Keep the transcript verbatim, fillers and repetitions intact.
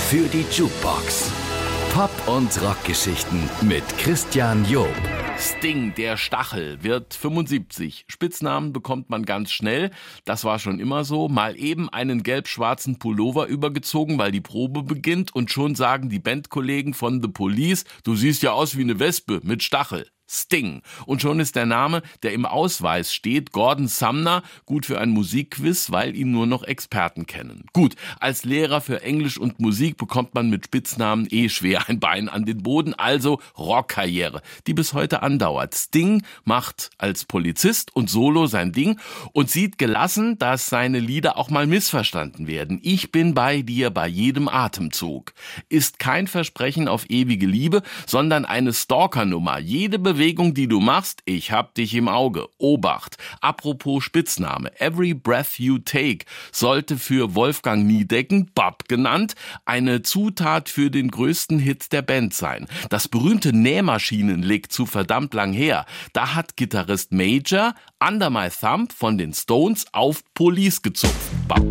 für die Jukebox. Pop- und Rockgeschichten mit Christian Job. Sting, der Stachel, wird fünfundsiebzig. Spitznamen bekommt man ganz schnell. Das war schon immer so. Mal eben einen gelb-schwarzen Pullover übergezogen, weil die Probe beginnt. Und schon sagen die Bandkollegen von The Police, du siehst ja aus wie eine Wespe mit Stachel. Sting. Und schon ist der Name, der im Ausweis steht, Gordon Sumner, gut für ein Musikquiz, weil ihn nur noch Experten kennen. Gut, als Lehrer für Englisch und Musik bekommt man mit Spitznamen eh schwer ein Bein an den Boden, also Rockkarriere, die bis heute andauert. Sting macht als Polizist und Solo sein Ding und sieht gelassen, dass seine Lieder auch mal missverstanden werden. Ich bin bei dir bei jedem Atemzug. Ist kein Versprechen auf ewige Liebe, sondern eine Stalkernummer. Jede Bewegung Bewegung, die du machst, ich hab dich im Auge. Obacht. Apropos Spitzname. Every Breath You Take sollte für Wolfgang Niedecken, Bab genannt, eine Zutat für den größten Hit der Band sein. Das berühmte Nähmaschinen liegt zu verdammt lang her. Da hat Gitarrist Major Under My Thumb von den Stones auf Police gezupft. Bab.